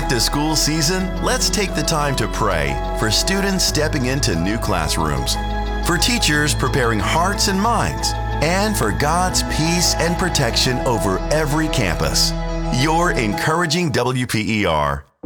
back-to-school season, let's take the time to pray for students stepping into new classrooms, for teachers preparing hearts and minds, and for God's peace and protection over every campus. You're encouraging WPER.